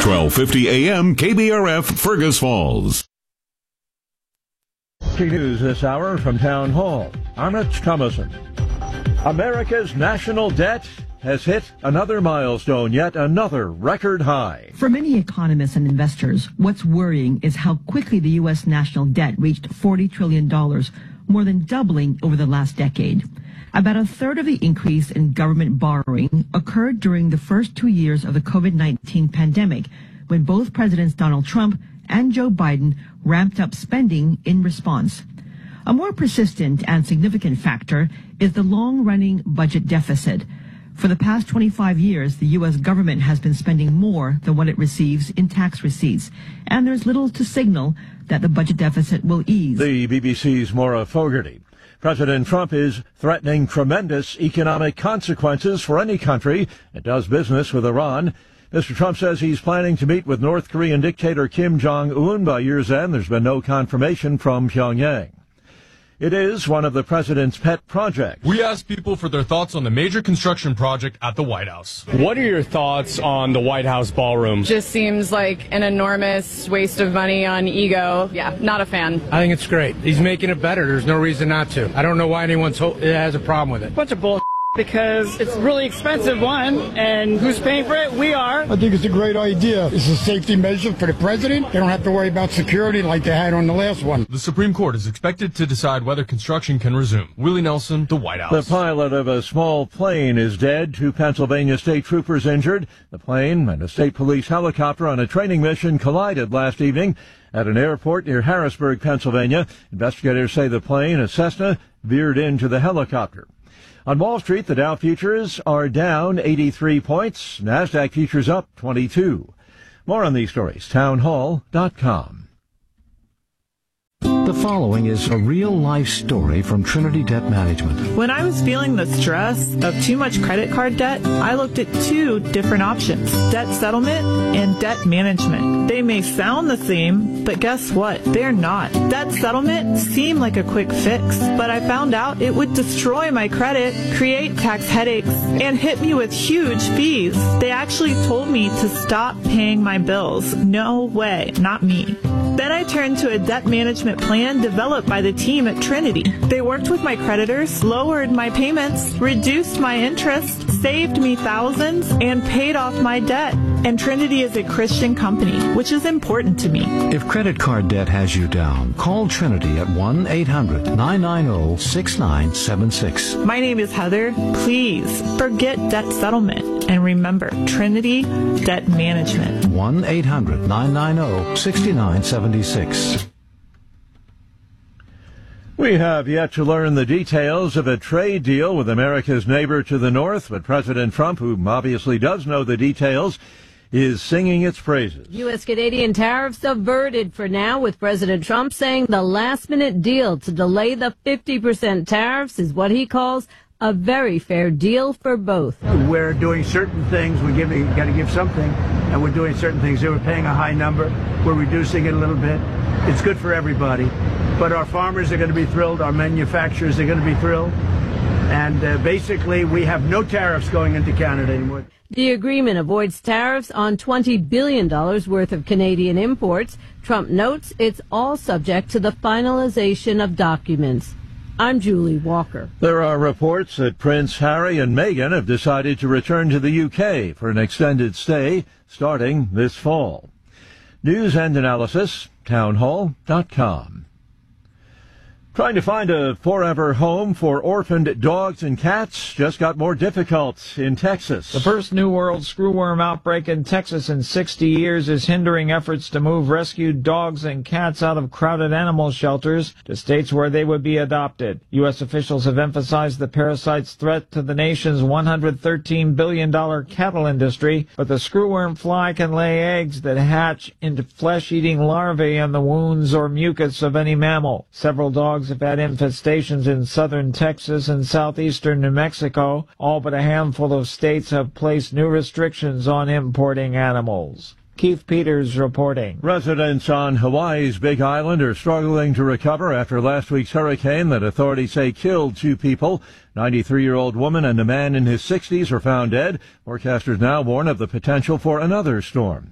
1250 AM KBRF, Fergus Falls. News this hour from Town Hall. I'm Rich Thomason. America's national debt has hit another milestone, yet another record high. For many economists and investors, what's worrying is how quickly the U.S. national debt reached $40 trillion, more than doubling over the last decade. About a third of the increase in government borrowing occurred during the first 2 years of the COVID-19 pandemic, when both Presidents Donald Trump and Joe Biden ramped up spending in response. A more persistent and significant factor is the long-running budget deficit. For the past 25 years, the U.S. government has been spending more than what it receives in tax receipts, and there's little to signal that the budget deficit will ease. The BBC's Maura Fogarty. President Trump is threatening tremendous economic consequences for any country that does business with Iran. Mr. Trump says he's planning to meet with North Korean dictator Kim Jong-un by year's end. There's been no confirmation from Pyongyang. It is one of the president's pet projects. We asked people for their thoughts on the major construction project at the White House. What are your thoughts on the White House ballroom? Just seems like an enormous waste of money on ego. Yeah, not a fan. I think it's great. He's making it better. There's no reason not to. I don't know why anyone has a problem with it. Bunch of bull. Because it's a really expensive one, and who's paying for it? We are. I think it's a great idea. It's a safety measure for the president. They don't have to worry about security like they had on the last one. The Supreme Court is expected to decide whether construction can resume. Willie Nelson, the White House. The pilot of a small plane is dead. 2 Pennsylvania state troopers injured. The plane and a state police helicopter on a training mission collided last evening at an airport near Harrisburg, Pennsylvania. Investigators say the plane, a Cessna, veered into the helicopter. On Wall Street, the Dow futures are down 83 points. NASDAQ futures up 22. More on these stories, townhall.com. The following is a real-life story from Trinity Debt Management. When I was feeling the stress of too much credit card debt, I looked at 2 different options, debt settlement and debt management. They may sound the same, but guess what? They're not. Debt settlement seemed like a quick fix, but I found out it would destroy my credit, create tax headaches, and hit me with huge fees. They actually told me to stop paying my bills. No way, not me. Then I turned to a debt management plan developed by the team at Trinity. They worked with my creditors, lowered my payments, reduced my interest, saved me thousands, and paid off my debt. And Trinity is a Christian company, which is important to me. If credit card debt has you down, call Trinity at 1-800-990-6976. My name is Heather. Please forget debt settlement. And remember, Trinity Debt Management. 1-800-990-6976. We have yet to learn the details of a trade deal with America's neighbor to the north, but President Trump, who obviously does know the details, is singing its praises. U.S.-Canadian tariffs averted for now, with President Trump saying the last-minute deal to delay the 50% tariffs is what he calls a very fair deal for both. We're doing certain things. Got to give something, and we're doing certain things. They were paying a high number. We're reducing it a little bit. It's good for everybody. But our farmers are going to be thrilled. Our manufacturers are going to be thrilled. And basically, we have no tariffs going into Canada anymore. The agreement avoids tariffs on $20 billion worth of Canadian imports. Trump notes it's all subject to the finalization of documents. I'm Julie Walker. There are reports that Prince Harry and Meghan have decided to return to the UK for an extended stay starting this fall. News and analysis, townhall.com. Trying to find a forever home for orphaned dogs and cats just got more difficult in Texas. The first New World screwworm outbreak in Texas in 60 years is hindering efforts to move rescued dogs and cats out of crowded animal shelters to states where they would be adopted. U.S. officials have emphasized the parasite's threat to the nation's $113 billion cattle industry, but the screwworm fly can lay eggs that hatch into flesh-eating larvae in the wounds or mucus of any mammal. Several dogs have had infestations in southern Texas and southeastern New Mexico. All but a handful of states have placed new restrictions on importing animals. Keith Peters reporting. Residents on Hawaii's Big Island are struggling to recover after last week's hurricane that authorities say killed 2 people. 93-year-old woman and a man in his 60s are found dead. Forecasters now warn of the potential for another storm.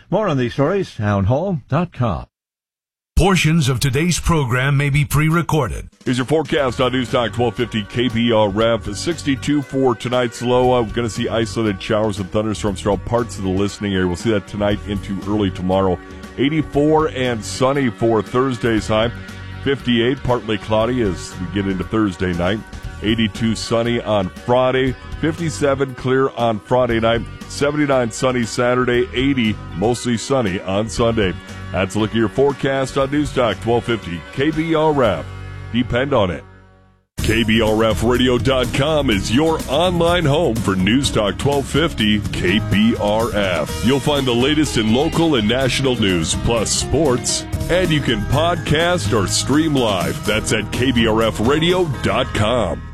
More on these stories, townhall.com. Portions of today's program may be pre-recorded. Here's your forecast on Newstalk 1250 KBRF. 62 for tonight's low. We're going to see isolated showers and thunderstorms throughout parts of the listening area. We'll see that tonight into early tomorrow. 84 and sunny for Thursday's high. 58, partly cloudy as we get into Thursday night. 82 sunny on Friday. 57 clear on Friday night. 79 sunny Saturday. 80 mostly sunny on Sunday. That's a look at your forecast on Newstalk 1250 KBRF. Depend on it. KBRFradio.com is your online home for Newstalk 1250 KBRF. You'll find the latest in local and national news, plus sports. And you can podcast or stream live. That's at KBRFradio.com.